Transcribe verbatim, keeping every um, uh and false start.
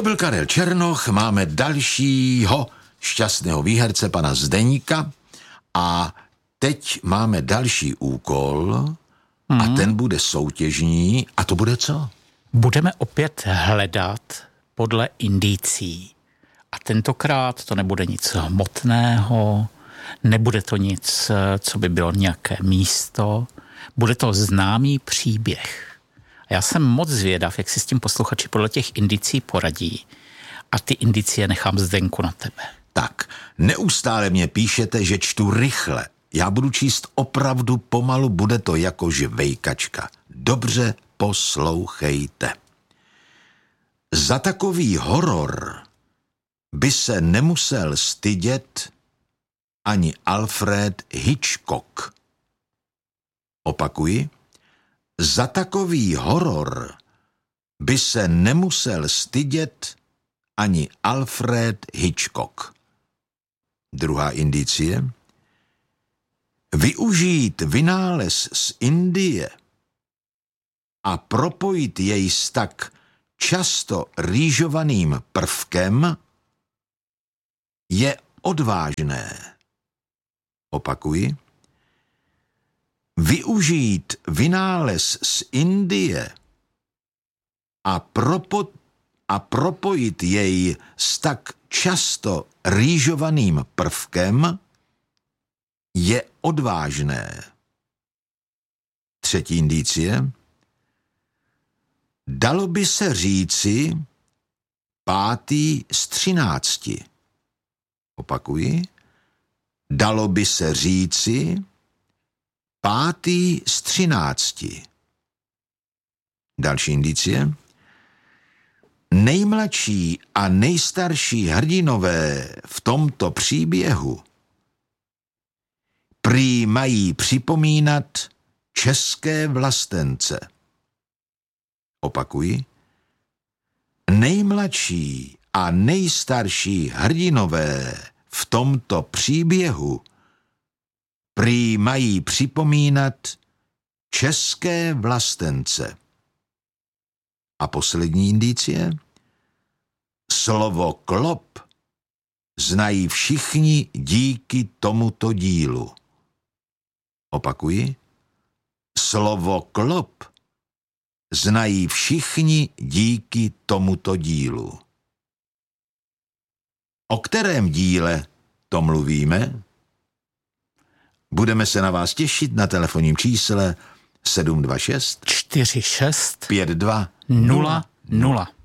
byl Karel Černoch, máme dalšího šťastného výherce, pana Zdeňka, a teď máme další úkol a hmm. ten bude soutěžní a to bude co? Budeme opět hledat podle indicí. A tentokrát to nebude nic hmotného, nebude to nic, co by bylo nějaké místo, bude to známý příběh. A já jsem moc zvědav, jak si s tím posluchači podle těch indicí poradí. A ty indicie nechám Zdenku na tebe. Tak, neustále mě píšete, že čtu rychle. Já budu číst opravdu pomalu, bude to jako žvejkačka. Dobře poslouchejte. Za takový horor by se nemusel stydět ani Alfred Hitchcock. Opakuji, za takový horor by se nemusel stydět ani Alfred Hitchcock. Druhá indicie. Využít vynález z Indie a propojit jej s tak často rýžovaným prvkem je odvážné. Opakuji. Využít vynález z Indie a, propo, a propojit jej s tak často rýžovaným prvkem je odvážné. Třetí indicie. Dalo by se říci pátý z třinácti. Opakuji. Dalo by se říci pátý z třinácti. Další indicie. Nejmladší a nejstarší hrdinové v tomto příběhu prý mají připomínat české vlastence. Opakuji. Nejmladší a nejstarší hrdinové v tomto příběhu prý mají připomínat české vlastence. A poslední indicie. Slovo klop znají všichni díky tomuto dílu. Opakuji. Slovo klop znají všichni díky tomuto dílu. O kterém díle to mluvíme? Budeme se na vás těšit na telefonním čísle sedm dva šest čtyři šest pět dva nula nula.